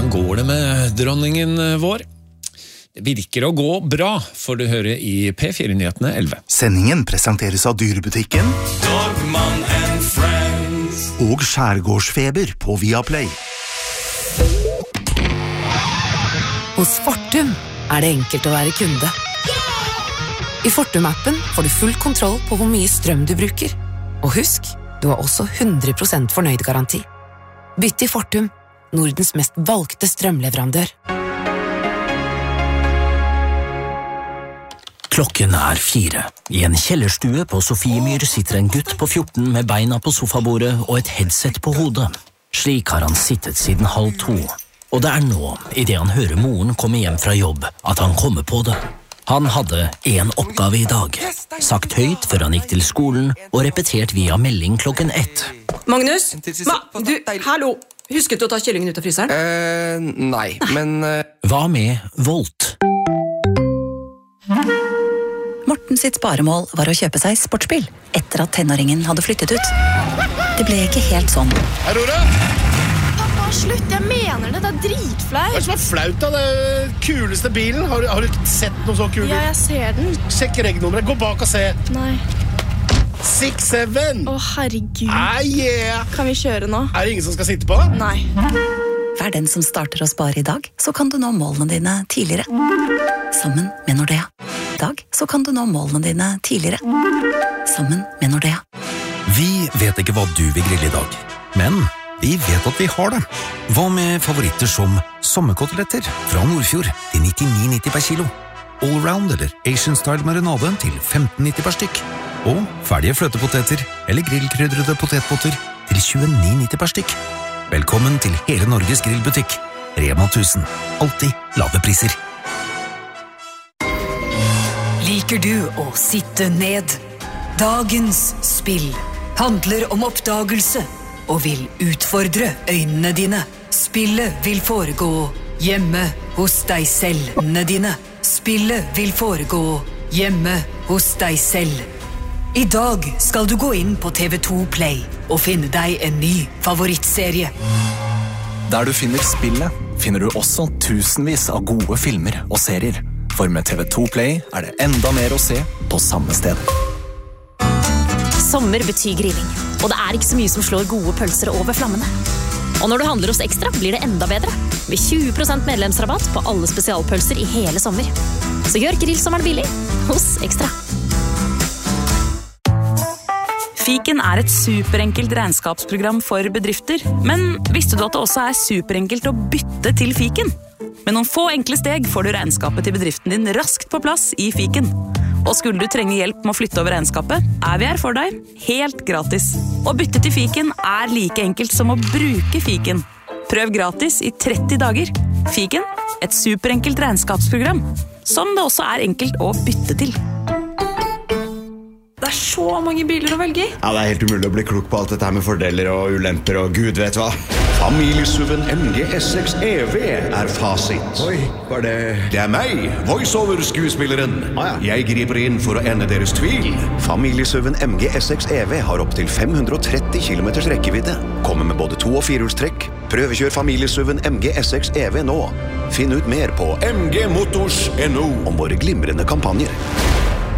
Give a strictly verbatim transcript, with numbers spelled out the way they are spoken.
går det med dronningen vår? Det virker å gå bra, får du høre i P fire-nyhetene elleve. Sendingen presenteres av Dyrebutikken Dogman and Friends og Skjærgårdsfeber på Viaplay. Hos Fortum er det enkelt å være kunde. I Fortum-appen får du full kontroll på hvor mye strøm du bruker. Og husk, du har også hundre prosent fornøyd garanti. Bytt i Fortum, Nordens mest valgte strømleverandør. Klokken er fire. I en kjellerstue på Sofiemyr sitter en gutt på fjorten med beina på sofabordet og et headset på hodet. Slik har han sittet siden halv to. Og det er nå, i det han hører moren komme hjem fra jobb, at han kommer på det. Han hadde en oppgave i dag. Sagt høyt før han gikk til skolen, og repetert via melding klokken ett. Magnus? Ma, du, hallo! Husket du å ta kyllingen ut av fryseren? Eh, nei, men... Uh... Hva med Volt? Morten sitt sparemål var å kjøpe seg sportsbil, etter at tenåringen hadde flyttet ut. Det ble ikke helt sånn. Hei, Rora! Pappa, slutt, jeg mener det, det er dritflaut. Hva er det som er flaut da? Det er kuleste bilen. Har, har du sett noe så kul? Ja, jeg ser den. Sjekk regnummeret, gå bak og se. Nei. seks syv. Å, herregud. Ah, yeah. Kan vi kjøre nå? Er det ingen som skal sitte på? Nei. Vær den som starter å spare i dag, så kan du nå målene dine tidligere. Sammen med Nordea. I dag så kan du nå målene dine tidligere. Sammen med Nordea. Vi vet ikke hva du vil grille i dag, men vi vet at vi har det. Hva med favoritter som sommerkoteletter fra Nordfjord til nittini nitti per kilo? Allround eller Asian Style marinade til femten nitti per stykk? Og ferdige fløtepoteter eller grillkrydrede potetpotter til tjueni nitti per stykk? Velkommen til hele Norges grillbutikk. Rema tusen. Alltid lave priser. Liker du å sitte ned? Dagens spill handler om oppdagelse og vil utfordre øynene dine. Spillet vil foregå hjemme hos deg selv. Øynene dine. Spillet vil foregå hjemme hos deg selv. I dag skal du gå inn på T V to Play og finne deg en ny favorittserie. Der du finner spillet, finner du også tusenvis av gode filmer og serier. For med T V to Play er det enda mer å se på samme sted. Sommer betyr grilling, og det er ikke så mye som slår gode pølser over flammene. Og når du handler hos Ekstra, blir det enda bedre. Med tjue prosent medlemsrabatt på alle spesialpølser i hele sommer. Så gjør grillsommeren billig hos Ekstra. Fiken er et superenkelt regnskapsprogram for bedrifter, men visste du at det også er superenkelt å bytte til Fiken? Med noen få enkle steg får du regnskapet til bedriften din raskt på plass i Fiken. Og skulle du trenge hjelp med å flytte over regnskapet, er vi her for deg, helt gratis. Å bytte til Fiken er like enkelt som å bruke Fiken. Prøv gratis i tretti dager. Fiken, et superenkelt regnskapsprogram, som det også er enkelt å bytte til. Det er så mange biler å velge i. Ja, det er helt umulig å bli klok på alt dette her med fordeler og ulemper og gud vet hva. Familiesuven M G S seks E V er fasit. Oi, hva er det? Det er meg, voiceover-skuespilleren. Ah, ja. Jeg griper inn for å ende deres tvil. Familiesuven M G S seks E V har opp til fem hundre og tretti kilometers rekkevidde. Kommer med både to- og firehjulstrekk. Prøvekjør familiesuven M G S seks E V nå. Finn ut mer på m g motors punktum no om våre glimrende kampanjer.